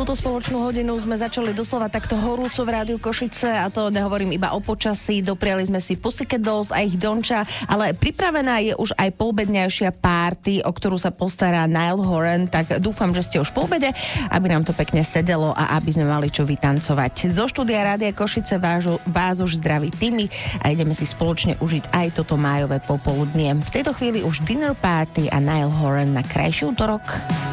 Túto spoločnú hodinu sme začali doslova takto horúco v Rádiu Košice a to nehovorím iba o počasí. Dopriali sme si Pussycat Dolls a ich Donča, ale pripravená je už aj poobedňajšia party, o ktorú sa postará Niall Horan, tak dúfam, že ste už po obede, aby nám to pekne sedelo a aby sme mali čo vytancovať. Zo štúdia Rádia Košice vás už zdraví Timi a ideme si spoločne užiť aj toto májové popoludnie. V tejto chvíli už dinner party a Niall Horan na krajší útorok.